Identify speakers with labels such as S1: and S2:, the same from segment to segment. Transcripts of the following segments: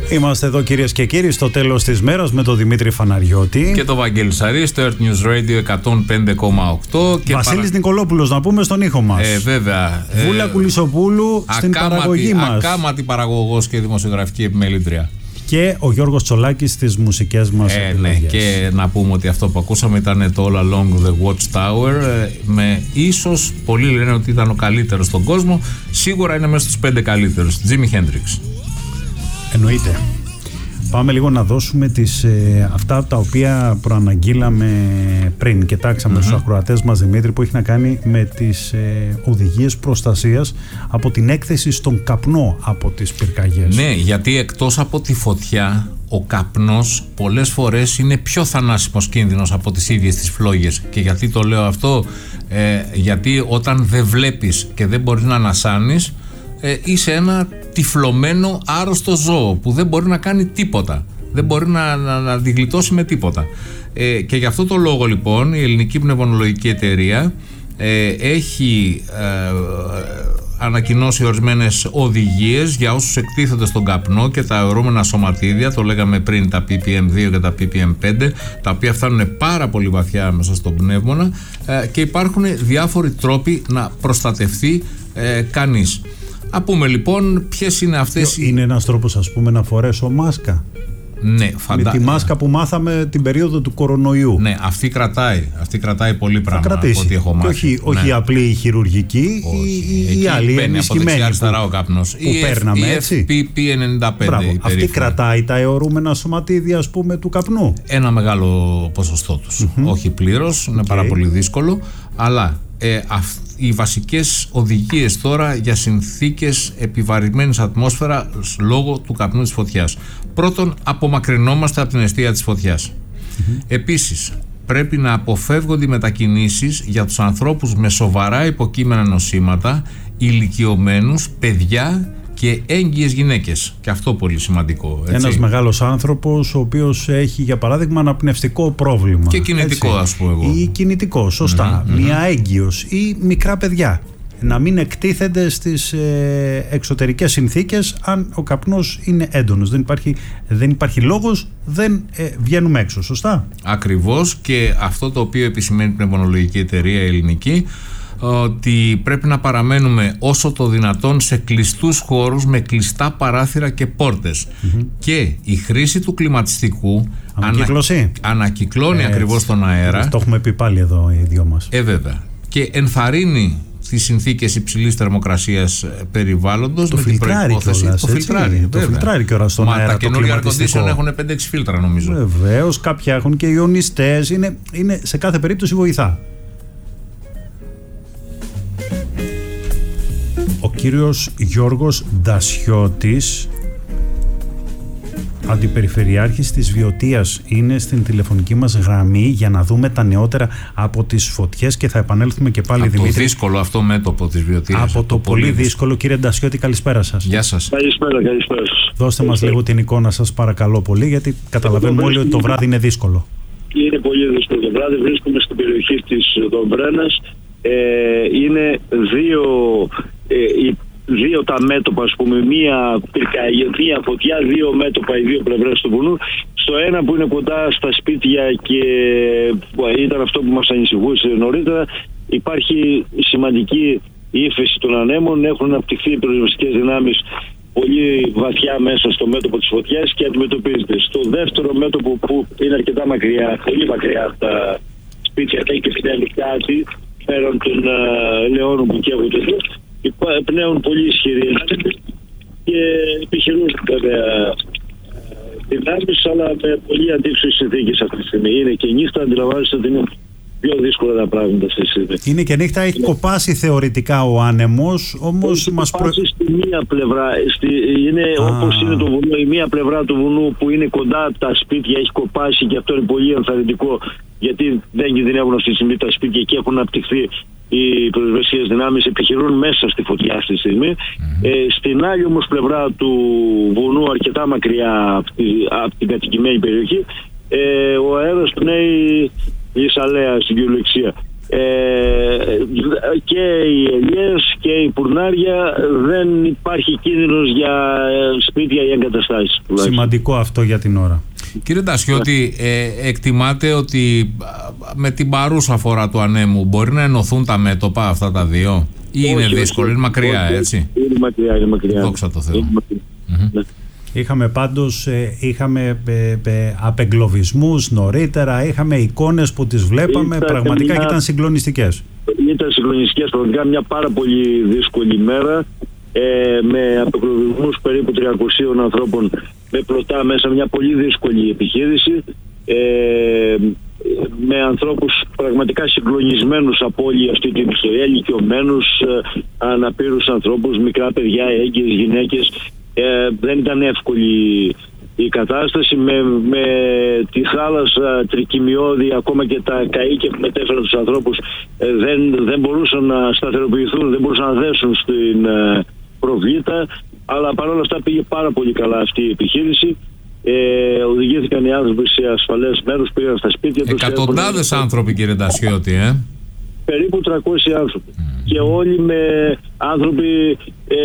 S1: Είμαστε εδώ, κυρίες και κύριοι, στο τέλος της μέρας με τον Δημήτρη Φαναριώτη
S2: και τον Βαγγέλη Σαρή στο Earth News Radio 105,8.
S1: Βασίλης Νικολόπουλος, να πούμε, στον ήχο μας.
S2: Βέβαια.
S1: Βούλα Κουλισοπούλου στην παραγωγή μας.
S2: Ακάματη παραγωγός και δημοσιογραφική επιμελήτρια.
S1: Και ο Γιώργος Τσολάκης στις μουσικές μας επιλογές.
S2: Ναι, και να πούμε ότι αυτό που ακούσαμε ήταν το All Along the Watchtower. Με ίσως, πολλοί λένε ότι ήταν ο καλύτερος στον κόσμο. Σίγουρα είναι μέσα στους 5 καλύτερους. Jimi Hendrix.
S1: Εννοείται. Πάμε λίγο να δώσουμε αυτά τα οποία προαναγγείλαμε πριν. Κοιτάξαμε στους ακροατές μας, Δημήτρη, που έχει να κάνει με τις οδηγίες προστασίας από την έκθεση στον καπνό από τις πυρκαγιές.
S2: Ναι, γιατί εκτός από τη φωτιά, ο καπνός πολλές φορές είναι πιο θανάσιμος κίνδυνος από τις ίδιες τις φλόγες. Και γιατί το λέω αυτό? Γιατί όταν δεν βλέπεις και δεν μπορείς να ανασάνεις, είσαι ένα τυφλωμένο άρρωστο ζώο που δεν μπορεί να κάνει τίποτα, δεν μπορεί να τη γλιτώσει με τίποτα, και γι' αυτό το λόγο λοιπόν η Ελληνική Πνευμονολογική Εταιρεία έχει ανακοινώσει ορισμένες οδηγίες για όσους εκτίθενται στον καπνό και τα αιωρούμενα σωματίδια, το λέγαμε πριν, τα ppm2 και τα ppm5, τα οποία φτάνουν πάρα πολύ βαθιά μέσα στον πνεύμονα, και υπάρχουν διάφοροι τρόποι να προστατευτεί κανείς. Να πούμε λοιπόν ποιες είναι αυτές.
S1: Είναι ένας τρόπος, ας πούμε, να φορέσω μάσκα.
S2: Ναι,
S1: με τη μάσκα που μάθαμε την περίοδο του κορονοϊού.
S2: Ναι, αυτή κρατάει πολύ πράγμα από ό,τι έχω μάθει.
S1: Και όχι απλή χειρουργική, η άλλη ενισχυμένη
S2: αριστερά ο καπνός.
S1: Που παίρναμε, έτσι.
S2: FP95.
S1: Αυτή κρατάει τα αιωρούμενα σωματίδια, ας πούμε, του καπνού.
S2: Ένα μεγάλο ποσοστό τους. Όχι πλήρως, είναι πάρα πολύ δύσκολο, αλλά οι βασικές οδηγίες τώρα για συνθήκες επιβαρημένης ατμόσφαιρα λόγω του καπνού της φωτιάς. Πρώτον, απομακρυνόμαστε από την αιστεία της φωτιάς. Επίσης, πρέπει να αποφεύγονται οι μετακινήσεις για τους ανθρώπους με σοβαρά υποκείμενα νοσήματα, ηλικιωμένους, παιδιά και έγκυες γυναίκες. Και αυτό πολύ σημαντικό. Έτσι.
S1: Ένας μεγάλος άνθρωπος, ο οποίος έχει, για παράδειγμα, αναπνευστικό πρόβλημα.
S2: Και κινητικό, ας πούμε εγώ.
S1: Ή κινητικό, σωστά. Μια έγκυος ή μικρά παιδιά. Να μην εκτίθενται στις εξωτερικές συνθήκες αν ο καπνός είναι έντονος. Δεν υπάρχει λόγος, δεν βγαίνουμε έξω, σωστά.
S2: Ακριβώς, και αυτό το οποίο επισημαίνει η Πνευμονολογική Εταιρεία Ελληνική, ότι πρέπει να παραμένουμε όσο το δυνατόν σε κλειστούς χώρους με κλειστά παράθυρα και πόρτες. Και η χρήση του κλιματιστικού ανακυκλώνει ακριβώς τον αέρα.
S1: Το έχουμε πει πάλι εδώ οι δυο μας.
S2: Βέβαια. Και ενθαρρύνει τις συνθήκες υψηλής θερμοκρασίας περιβάλλοντος.
S1: Το φιλτράρει κιόλας. Το φιλτράρει κιόλας στον αέρα.
S2: Τα καινούργια air condition έχουν 5-6 φίλτρα, νομίζω.
S1: Βεβαίως, κάποια έχουν και ιονιστές. Είναι σε κάθε περίπτωση βοηθά. Ο κύριος Γιώργος Ντασιώτης, αντιπεριφερειάρχης της Βιωτίας, είναι στην τηλεφωνική μας γραμμή για να δούμε τα νεότερα από τις φωτιές και θα επανέλθουμε και πάλι, Δημήτρη.
S2: Από το δύσκολο αυτό μέτωπο της Βιωτίας.
S1: Από το πολύ δύσκολο. Κύριε Ντασιώτη, καλησπέρα σας.
S2: Γεια σας.
S3: Καλησπέρα.
S1: Δώστε μας λίγο την εικόνα σας, παρακαλώ πολύ, γιατί καταλαβαίνουμε όλοι ότι το βράδυ είναι δύσκολο.
S3: Είναι πολύ δύσκολο το βράδυ. Βρίσκομαι στην περιοχή της Δομπρένας. Είναι δύο τα μέτωπα, ας πούμε, μία φωτιά, δύο μέτωπα, οι δύο πλευρές του βουνού. Στο ένα που είναι κοντά στα σπίτια και ήταν αυτό που μας ανησυχούσε νωρίτερα, υπάρχει σημαντική ύφεση των ανέμων, έχουν αναπτυχθεί οι πυροσβεστικές δυνάμεις πολύ βαθιά μέσα στο μέτωπο της φωτιάς και αντιμετωπίζεται. Στο δεύτερο μέτωπο, που είναι αρκετά μακριά, πολύ μακριά από τα σπίτια και φυτέλει κάτι, πέραν των ελαιώνων που καίγονται εδώ, πνέουν πολύ ισχυροί και επιχειρούν βέβαια δυνάμεις, αλλά με πολύ αντίξωες συνθήκες αυτή τη στιγμή. Είναι και νύχτα, αντιλαμβάνεστε ότι είναι πιο δύσκολα τα πράγματα αυτή τη στιγμή.
S1: Είναι και νύχτα, έχει κοπάσει θεωρητικά ο άνεμος, όμως μας
S3: κοπάσει στη μία πλευρά, είναι όπως είναι το βουνό, η μία πλευρά του βουνού που είναι κοντά από τα σπίτια έχει κοπάσει και αυτό είναι πολύ ενθαρρυντικό, γιατί δεν κινδυνεύουν αυτή τη στιγμή τα σπίτια και έχουν αναπτυχθεί οι πυροσβεστικές δυνάμεις, επιχειρούν μέσα στη φωτιά αυτή τη στιγμή. Στην άλλη όμως πλευρά του βουνού, αρκετά μακριά από την κατοικημένη περιοχή, ο αέρας πνέει λυσαλέα στην κυριολεξία. και οι ελιές και οι πουρνάρια, δεν υπάρχει κίνδυνος για σπίτια ή εγκαταστάσεις.
S1: Σημαντικό αυτό για την ώρα.
S2: Κύριε Ντασιώτη, εκτιμάτε ότι με την παρούσα φορά του ανέμου μπορεί να ενωθούν τα μέτωπα αυτά τα δύο, ή είναι δύσκολο, είναι μακριά, έτσι?
S3: Είναι μακριά.
S2: Δόξα τω Θεώ.
S1: Είχαμε πάντως απεγκλωβισμούς νωρίτερα, είχαμε εικόνες που τις βλέπαμε, πραγματικά και ήταν συγκλονιστικές.
S3: Ήταν συγκλονιστικές, πραγματικά μια πάρα πολύ δύσκολη μέρα, με απεγκλωβισμούς περίπου 300 ανθρώπων με πλωτά μέσα, μια πολύ δύσκολη επιχείρηση, με ανθρώπους πραγματικά συγκλονισμένους από όλη αυτή την ιστορία, ηλικιωμένους, αναπήρους ανθρώπους, μικρά παιδιά, έγκυες γυναίκες. Δεν ήταν εύκολη η κατάσταση, με τη θάλασσα τρικυμιώδη, ακόμα και τα καΐκια που μετέφεραν τους ανθρώπους δεν μπορούσαν να σταθεροποιηθούν, δεν μπορούσαν να δέσουν στην προβλήτα, αλλά παρόλα αυτά πήγε πάρα πολύ καλά αυτή η επιχείρηση. Οδηγήθηκαν οι άνθρωποι σε ασφαλές μέρος, πήγαν στα σπίτια τους.
S2: Εκατοντάδες άνθρωποι, κύριε Ντασιώτη,
S3: περίπου 300 άνθρωποι. Και όλοι με άνθρωποι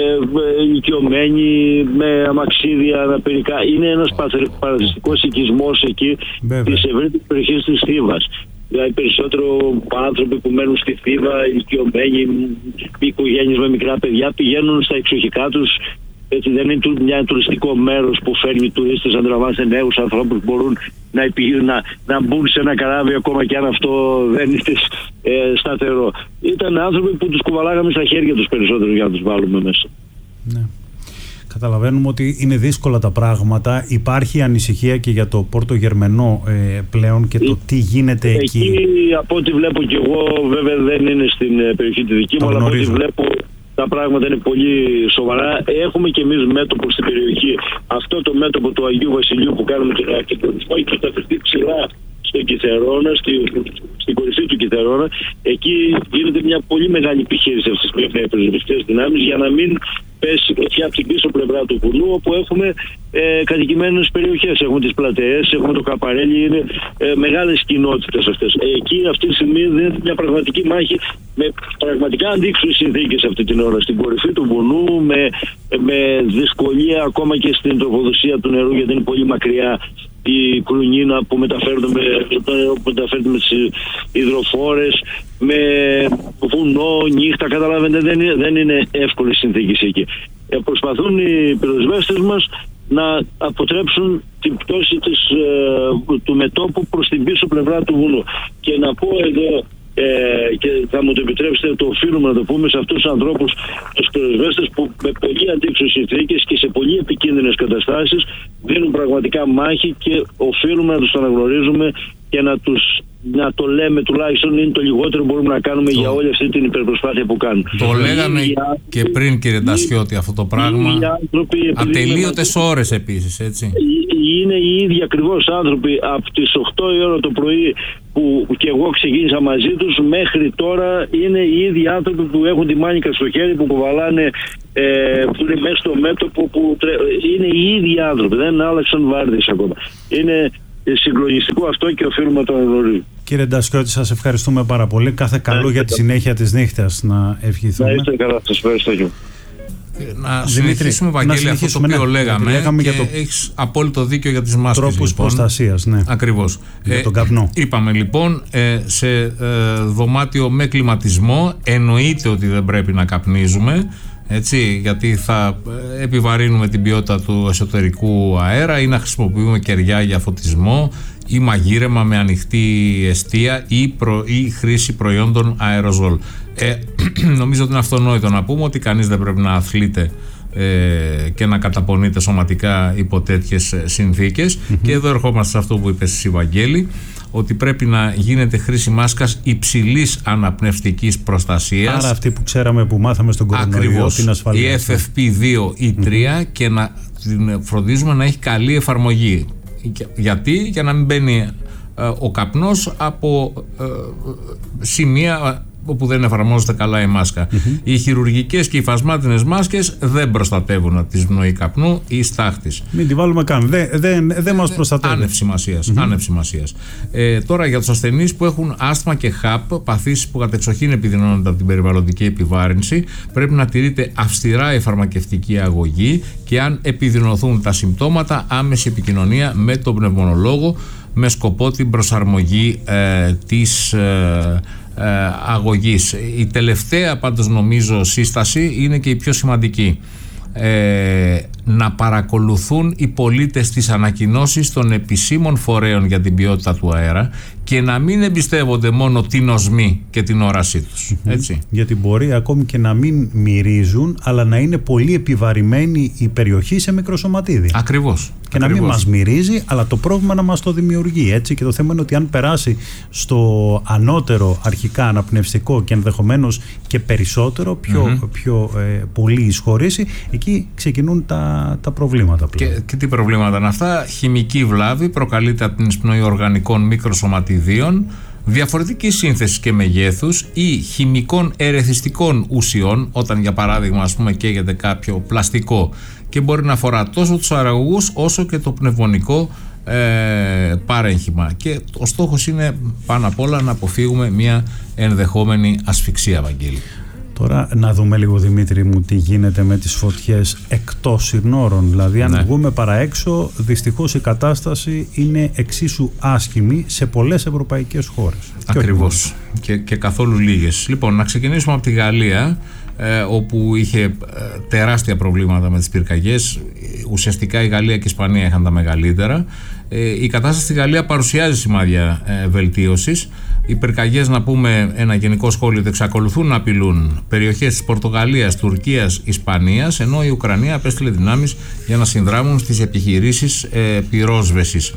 S3: ηλικιωμένοι, με αμαξίδια, αναπηρικά. Είναι ένας παραδειστικός οικισμός εκεί της ευρύτερης περιοχής της Θήβας. Δηλαδή περισσότερο άνθρωποι που μένουν στη Θήβα, ηλικιωμένοι, οικογένειες με μικρά παιδιά, πηγαίνουν στα εξοχικά τους. Έτσι, δεν είναι μια τουριστικό μέρος που φέρνει τουρίστες, αντιλαμβάνεστε, νέους ανθρώπους που μπορούν να μπουν σε ένα καράβι, ακόμα και αν αυτό δεν είναι σταθερό. Ήταν άνθρωποι που τους κουβαλάγαμε στα χέρια τους περισσότερο για να τους βάλουμε μέσα.
S1: Ναι. Καταλαβαίνουμε ότι είναι δύσκολα τα πράγματα. Υπάρχει ανησυχία και για το Πόρτο Γερμενό πλέον και το τι γίνεται εκεί.
S3: Εκεί, από ό,τι βλέπω και εγώ, βέβαια δεν είναι στην περιοχή τη δική μου, αλλά από ό,τι βλέπω τα πράγματα είναι πολύ σοβαρά. Έχουμε και εμείς μέτωπο στην περιοχή. Αυτό το μέτωπο του Αγίου Βασιλείου που κάνουμε τον αρχιτεκτονισμό έχει καταφερθεί ψηλά στο Κιθερώνα, στην κορυφή του Κιθερώνα. Εκεί γίνεται μια πολύ μεγάλη επιχείρηση αυτής της πυροσβεστικές δυνάμεις για να μην πέσει φωτιά από την πίσω πλευρά του βουνού, όπου έχουμε κατοικημένες περιοχές. Έχουμε τις πλατεές, έχουμε το Καπαρέλι, είναι μεγάλες κοινότητες αυτές. Εκεί αυτή τη στιγμή δίνεται μια πραγματική μάχη με πραγματικά αντίξωες συνθήκες αυτή την ώρα. Στην κορυφή του βουνού, με δυσκολία ακόμα και στην τροφοδοσία του νερού, γιατί είναι πολύ μακριά η κρουνίνα που μεταφέρονται με τις υδροφόρες, με βουνό, νύχτα, καταλαβαίνετε, δεν είναι εύκολες συνθήκες εκεί. Προσπαθούν οι πυροσβέστες μας να αποτρέψουν την πτώση του μετώπου προς την πίσω πλευρά του βουνού. Και να πω εδώ, και θα μου το επιτρέψετε, το οφείλουμε να το πούμε σε αυτούς τους ανθρώπους, τους πυροσβέστες, που με πολύ αντίξωες συνθήκες και σε πολύ επικίνδυνες καταστάσεις δίνουν πραγματικά μάχη, και οφείλουμε να τους αναγνωρίζουμε και να το λέμε, τουλάχιστον είναι το λιγότερο που μπορούμε να κάνουμε για όλη αυτή την υπερπροσπάθεια που κάνουν.
S2: Το λέγαμε και πριν, κύριε Ντασιώτη, αυτό το πράγμα. Ατελείωτες ώρες επίσης, έτσι.
S3: Είναι οι ίδιοι ακριβώς άνθρωποι από τις 8 η ώρα το πρωί που και εγώ ξεκίνησα μαζί τους, μέχρι τώρα είναι οι ίδιοι άνθρωποι που έχουν τη μάνικα στο χέρι, που κουβαλάνε, που είναι μέσα στο μέτωπο, είναι οι ίδιοι άνθρωποι, δεν άλλαξαν βάρδιες ακόμα. Είναι συγκλονιστικό αυτό και οφείλουμε να το αναγνωρίζουμε.
S1: Κύριε Ντασιώτη, σας ευχαριστούμε πάρα πολύ. Κάθε καλό για τη συνέχεια της νύχτας να ευχηθούμε.
S3: Να είστε καλά, σας ευχαριστώ.
S2: Να συνεχίσουμε, Βαγγέλη, αυτό το οποίο λέγαμε, και έχεις απόλυτο δίκιο για τις μάσκες.
S1: Τρόπους προστασίας, ναι.
S2: Ακριβώς.
S1: Για τον καπνό.
S2: Είπαμε λοιπόν, σε δωμάτιο με κλιματισμό εννοείται ότι δεν πρέπει να καπνίζουμε, έτσι, γιατί θα επιβαρύνουμε την ποιότητα του εσωτερικού αέρα, ή να χρησιμοποιούμε κεριά για φωτισμό ή μαγείρεμα με ανοιχτή εστία ή χρήση προϊόντων αεροζόλ. Νομίζω ότι είναι αυτονόητο να πούμε ότι κανείς δεν πρέπει να αθλείται και να καταπονείται σωματικά υπό τέτοιες συνθήκες. Και εδώ ερχόμαστε σε αυτό που είπες εσύ, Βαγγέλη, ότι πρέπει να γίνεται χρήση μάσκας υψηλής αναπνευστικής προστασίας. Άρα αυτή που ξέραμε, που μάθαμε στον κορονοϊό, την ασφαλεία. Η FFP2 ή 3, και να την φροντίζουμε να έχει καλή εφαρμογή. Για να μην μπαίνει ο καπνός από σημεία όπου δεν εφαρμόζεται καλά η μάσκα. Οι χειρουργικές και οι φασμάτινες μάσκες δεν προστατεύουν από τη εισπνοή καπνού ή στάχτης.
S1: Μην τη βάλουμε καν. Δεν μας προστατεύει.
S2: Άνευ σημασίας. Τώρα για τους ασθενείς που έχουν άσθμα και ΧΑΠ, παθήσεις που κατεξοχήν επιδεινώνονται από την περιβαλλοντική επιβάρυνση, πρέπει να τηρείται αυστηρά η φαρμακευτική αγωγή και αν επιδεινωθούν τα συμπτώματα, άμεση επικοινωνία με τον πνευμονολόγο με σκοπό την προσαρμογή της αγωγής. Η τελευταία πάντως νομίζω σύσταση είναι και η πιο σημαντική. Να παρακολουθούν οι πολίτες τις ανακοινώσεις των επισήμων φορέων για την ποιότητα του αέρα και να μην εμπιστεύονται μόνο την οσμή και την όρασή τους. Έτσι.
S1: Γιατί μπορεί ακόμη και να μην μυρίζουν, αλλά να είναι πολύ επιβαρημένη η περιοχή σε μικροσωματίδια.
S2: Ακριβώς.
S1: Και να μην μας μυρίζει, αλλά το πρόβλημα να μας το δημιουργεί. Έτσι. Και το θέμα είναι ότι αν περάσει στο ανώτερο αρχικά αναπνευστικό και ενδεχομένως και περισσότερο, πιο πολύ εισχωρήσει, εκεί ξεκινούν τα προβλήματα πλέον.
S2: Και τι προβλήματα είναι αυτά? Χημική βλάβη προκαλείται από την εισπνοή οργανικών μικροσωματιδίων διαφορετικής σύνθεσης και μεγέθους ή χημικών ερεθιστικών ουσιών, όταν για παράδειγμα καίγεται κάποιο πλαστικό, και μπορεί να αφορά τόσο τους αεραγωγούς όσο και το πνευμονικό παρέγχημα. Και ο στόχος είναι πάνω απ' όλα να αποφύγουμε μια ενδεχόμενη ασφυξία, Βαγγέλη.
S1: Τώρα να δούμε λίγο, Δημήτρη μου, τι γίνεται με τις φωτιές εκτός συνόρων. Δηλαδή αν βγούμε παραέξω, δυστυχώς η κατάσταση είναι εξίσου άσχημη σε πολλές ευρωπαϊκές χώρες.
S2: Ακριβώς. Και καθόλου λίγες. Λοιπόν, να ξεκινήσουμε από τη Γαλλία, όπου είχε τεράστια προβλήματα με τις πυρκαγιές. Ουσιαστικά η Γαλλία και η Ισπανία είχαν τα μεγαλύτερα. Η κατάσταση στη Γαλλία παρουσιάζει σημάδια βελτίωσης. Οι πυρκαγιές, να πούμε ένα γενικό σχόλιο, ότι εξακολουθούν να απειλούν περιοχές της Πορτογαλίας, Τουρκίας, Ισπανίας, ενώ η Ουκρανία απέστειλε δυνάμεις για να συνδράμουν στις επιχειρήσεις πυρόσβεσης.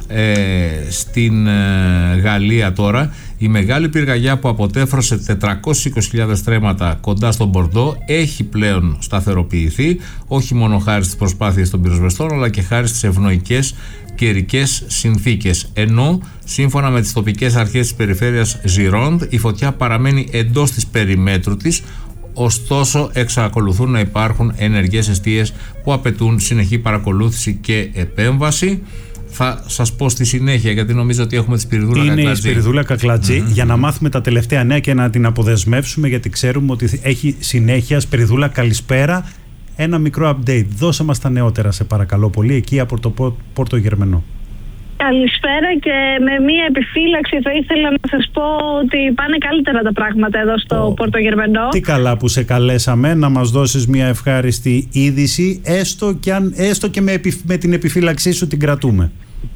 S2: Στην Γαλλία τώρα η μεγάλη πυρκαγιά που αποτέφρωσε 420.000 στρέμματα κοντά στον Μπορντό έχει πλέον σταθεροποιηθεί, όχι μόνο χάρη στις προσπάθειες των πυροσβεστών, αλλά και χάρη στις ευνοϊκές καιρικές συνθήκες. Ενώ σύμφωνα με τις τοπικές αρχές της περιφέρειας Gironde, η φωτιά παραμένει εντός της περιμέτρου της, ωστόσο εξακολουθούν να υπάρχουν ενεργές εστίες που απαιτούν συνεχή παρακολούθηση και επέμβαση. Θα σας πω στη συνέχεια, γιατί νομίζω ότι έχουμε τη Σπυριδούλα Κακλατζή.
S1: Είναι η Σπυριδούλα Κακλατζή, για να μάθουμε τα τελευταία νέα και να την αποδεσμεύσουμε, γιατί ξέρουμε ότι έχει συνέχεια. Σπυριδούλα, καλησπέρα. Ένα μικρό update. Δώσε μας τα νεότερα, σε παρακαλώ πολύ, εκεί από το Πόρτο Γερμενό.
S4: Καλησπέρα, και με μία επιφύλαξη θα ήθελα να σας πω ότι πάνε καλύτερα τα πράγματα εδώ στο Πόρτο Γερμενό. Τι καλά που σε καλέσαμε να μας δώσεις μία ευχάριστη είδηση, έστω και με την επιφύλαξή σου την κρατούμε.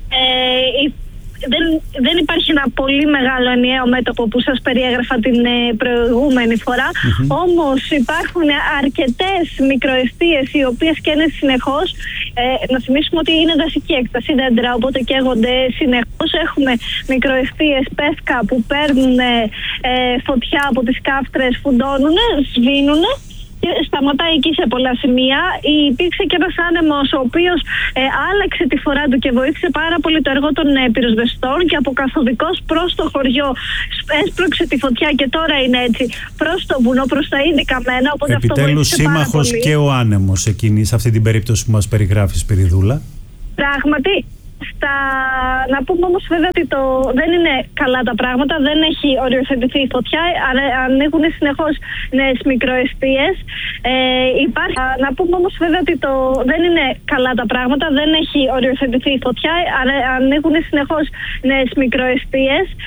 S4: Δεν υπάρχει ένα πολύ μεγάλο ενιαίο μέτωπο που σας περιέγραφα την προηγούμενη φορά. Όμως υπάρχουν αρκετές μικροεστίες οι οποίες καίνε συνεχώς. Να θυμίσουμε ότι είναι δασική έκταση δέντρα, οπότε καίγονται συνεχώς. Έχουμε μικροεστίες πεύκα που παίρνουν φωτιά από τις κάφτρες, φουντώνουν, σβήνουν. Σταματάει εκεί σε πολλά σημεία. Υπήρξε και ένας άνεμος ο οποίος άλλαξε τη φορά του και βοήθησε πάρα πολύ το έργο των πυροσβεστών, και από καθοδικός προς το χωριό έσπρωξε τη φωτιά και τώρα είναι έτσι προς το βουνό, προς τα ήδη καμένα.
S1: Επιτέλους σύμμαχος και ο άνεμος εκείνη, σε αυτή την περίπτωση που μας περιγράφει, Σπυριδούλα.
S4: Πράγματι. Να πούμε όμως βέβαια ότι δεν είναι καλά τα πράγματα, δεν έχει οριοθετηθεί η φωτιά, ανοίγουν συνεχώς νέες μικροεστίες. Να πούμε όμως βέβαια ότι δεν είναι καλά τα πράγματα, δεν έχει οριοθετηθεί η φωτιά, ανοίγουν συνεχώς νέες μικροεστίες.